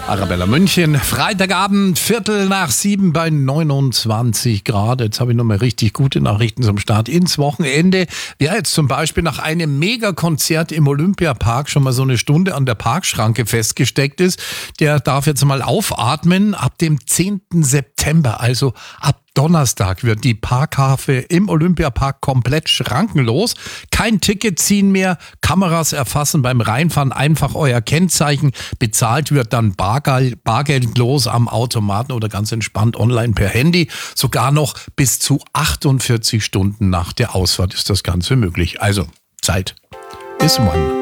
Arabella München, Freitagabend, 6:15 bei 29 Grad. Jetzt habe ich nochmal richtig gute Nachrichten zum Start ins Wochenende. Wer jetzt zum Beispiel nach einem Megakonzert im Olympiapark schon mal so eine Stunde an der Parkschranke festgesteckt ist, der darf jetzt mal aufatmen. Ab dem 10. September, also ab Donnerstag, wird die Parkhafe im Olympiapark komplett schrankenlos. Kein Ticket ziehen mehr, Kameras erfassen beim Reinfahren einfach euer Kennzeichen. Bezahlt wird dann bargeldlos am Automaten oder ganz entspannt online per Handy. Sogar noch bis zu 48 Stunden nach der Ausfahrt ist das Ganze möglich. Also, Zeit ist Mann.